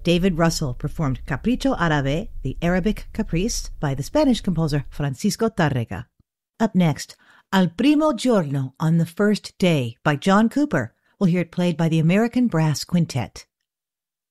David Russell performed Capricho Árabe, the Arabic Caprice, by the Spanish composer Francisco Tárrega. Up next, Al Primo Giorno, on the First Day, by John Cooper. We'll hear it played by the American Brass Quintet.